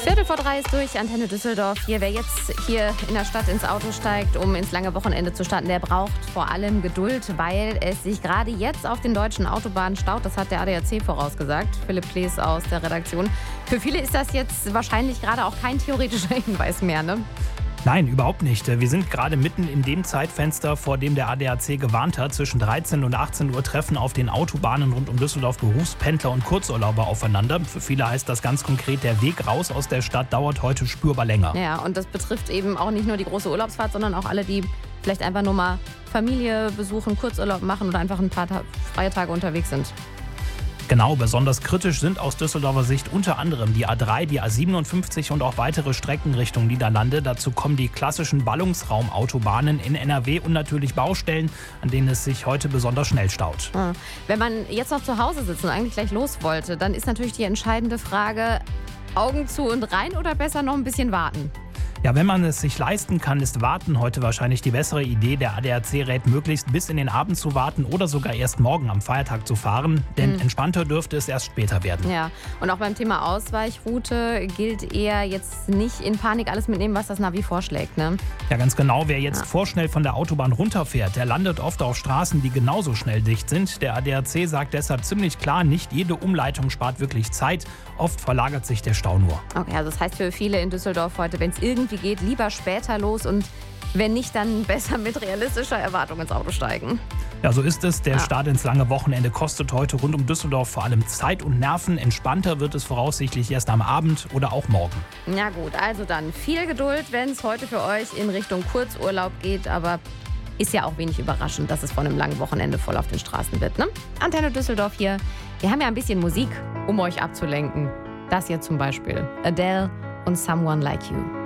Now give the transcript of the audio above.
2:15 ist durch, Antenne Düsseldorf. Wer jetzt hier in der Stadt ins Auto steigt, um ins lange Wochenende zu starten, der braucht vor allem Geduld, weil es sich gerade jetzt auf den deutschen Autobahnen staut. Das hat der ADAC vorausgesagt. Philipp Klees aus der Redaktion. Für viele ist das jetzt wahrscheinlich gerade auch kein theoretischer Hinweis mehr, ne? Nein, überhaupt nicht. Wir sind gerade mitten in dem Zeitfenster, vor dem der ADAC gewarnt hat. Zwischen 13 und 18 Uhr treffen auf den Autobahnen rund um Düsseldorf Berufspendler und Kurzurlauber aufeinander. Für viele heißt das ganz konkret, der Weg raus aus der Stadt dauert heute spürbar länger. Ja, und das betrifft eben auch nicht nur die große Urlaubsfahrt, sondern auch alle, die vielleicht einfach nur mal Familie besuchen, Kurzurlaub machen oder einfach ein paar freie Tage unterwegs sind. Genau, besonders kritisch sind aus Düsseldorfer Sicht unter anderem die A3, die A57 und auch weitere Strecken Richtung Niederlande. Dazu kommen die klassischen Ballungsraumautobahnen in NRW und natürlich Baustellen, an denen es sich heute besonders schnell staut. Wenn man jetzt noch zu Hause sitzt und eigentlich gleich los wollte, dann ist natürlich die entscheidende Frage, Augen zu und rein oder besser noch ein bisschen warten? Ja, wenn man es sich leisten kann, ist Warten heute wahrscheinlich die bessere Idee. Der ADAC rät möglichst bis in den Abend zu warten oder sogar erst morgen am Feiertag zu fahren, denn entspannter dürfte es erst später werden. Ja, und auch beim Thema Ausweichroute gilt eher jetzt nicht in Panik alles mitnehmen, was das Navi vorschlägt, ne? Ja, ganz genau. Wer jetzt vorschnell von der Autobahn runterfährt, der landet oft auf Straßen, die genauso schnell dicht sind. Der ADAC sagt deshalb ziemlich klar, nicht jede Umleitung spart wirklich Zeit. Oft verlagert sich der Stau nur. Okay, also das heißt für viele in Düsseldorf heute, wenn es irgendwie geht, lieber später los und wenn nicht, dann besser mit realistischer Erwartung ins Auto steigen. Ja, so ist es. Der Start ins lange Wochenende kostet heute rund um Düsseldorf vor allem Zeit und Nerven. Entspannter wird es voraussichtlich erst am Abend oder auch morgen. Ja gut, also dann viel Geduld, wenn es heute für euch in Richtung Kurzurlaub geht, aber ist ja auch wenig überraschend, dass es von einem langen Wochenende voll auf den Straßen wird, ne? Antenne Düsseldorf hier. Wir haben ja ein bisschen Musik, um euch abzulenken. Das hier zum Beispiel. Adele und Someone Like You.